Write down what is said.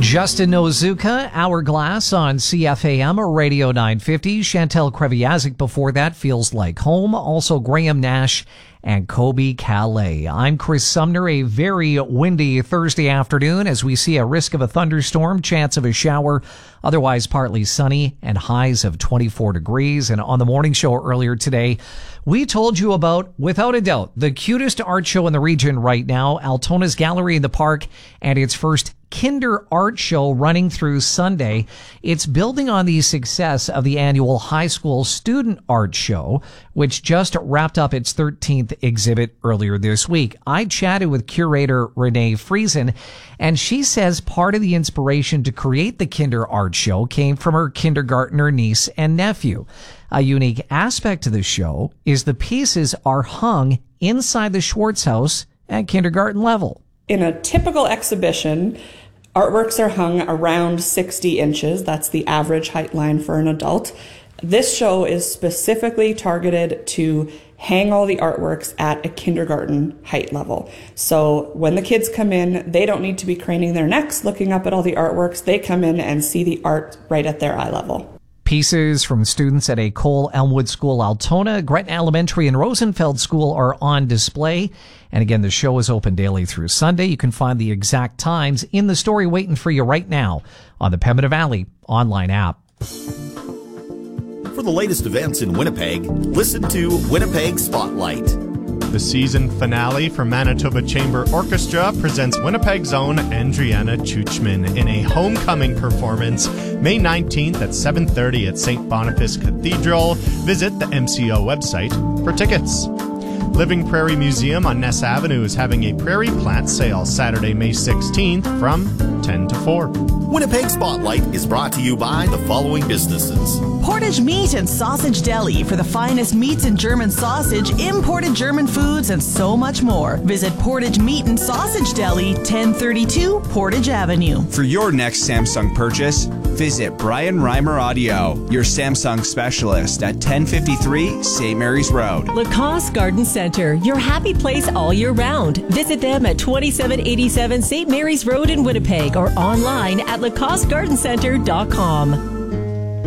Justin Nozuka, Hourglass on CFAM, Radio 950. Chantel Kreviazik before that, Feels Like Home. Also Graham Nash and Kobe Calais. I'm Chris Sumner. A very windy Thursday afternoon as we see a risk of a thunderstorm, chance of a shower, otherwise partly sunny, and highs of 24 degrees. And on the morning show earlier today, we told you about, without a doubt, the cutest art show in the region right now, Altona's Gallery in the Park, and its first Kinder Art Show running through Sunday. It's building on the success of the annual high school student art show, which just wrapped up its 13th exhibit earlier this week. I chatted with curator Renee Friesen, and she says part of the inspiration to create the Kinder Art Show came from her kindergartner niece and nephew. A unique aspect to the show is the pieces are hung inside the Schwartz house at kindergarten level. In a typical exhibition, artworks are hung around 60 inches. That's the average height line for an adult. This show is specifically targeted to hang all the artworks at a kindergarten height level. So when the kids come in, they don't need to be craning their necks looking up at all the artworks. They come in and see the art right at their eye level. Pieces from students at a Cole Elmwood School, Altona, Gretna Elementary, and Rosenfeld School are on display. And again, the show is open daily through Sunday. You can find the exact times in the story waiting for you right now on the Pembina Valley online app. For the latest events in Winnipeg, listen to Winnipeg Spotlight. The season finale for Manitoba Chamber Orchestra presents Winnipeg's own Andriana Chuchman in a homecoming performance May 19th at 7:30 at St. Boniface Cathedral. Visit the MCO website for tickets. Living Prairie Museum on Ness Avenue is having a prairie plant sale Saturday, May 16th from 10 to 4. Winnipeg Spotlight is brought to you by the following businesses. Portage Meat and Sausage Deli for the finest meats and German sausage, imported German foods, and so much more. Visit Portage Meat and Sausage Deli, 1032 Portage Avenue. For your next Samsung purchase, visit Brian Reimer Audio, your Samsung specialist at 1053 St. Mary's Road. Lacoste Garden Center, your happy place all year round. Visit them at 2787 St. Mary's Road in Winnipeg or online at lacostegardencenter.com.